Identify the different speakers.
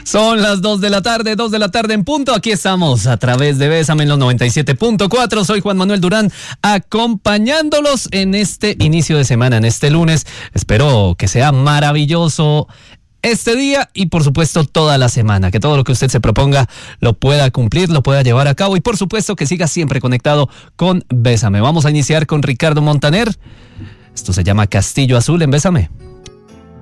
Speaker 1: Son las 2 de la tarde en punto. Aquí estamos a través de Bésame en los 97.4. Soy Juan Manuel Durán, acompañándolos en este inicio de semana, en este lunes. Espero que sea maravilloso este día y por supuesto toda la semana, que todo lo que usted se proponga lo pueda cumplir, lo pueda llevar a cabo y por supuesto que siga siempre conectado con Bésame. Vamos a iniciar con Ricardo Montaner. Esto se llama Castillo Azul en Bésame.